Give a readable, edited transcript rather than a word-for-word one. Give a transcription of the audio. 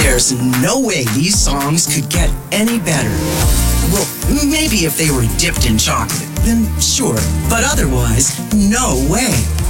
There's no way these songs could get any better. Well, maybe if they were dipped in chocolate, then sure. But otherwise, no way.